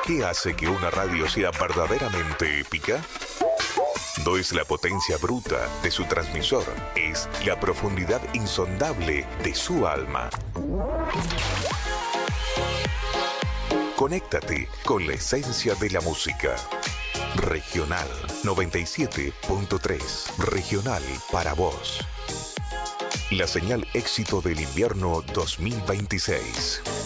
¿Qué hace que una radio sea verdaderamente épica? No es la potencia bruta de su transmisor, es la profundidad insondable de su alma. Conéctate con la esencia de la música. Regional 97.3. Regional para vos. La señal éxito del invierno 2026.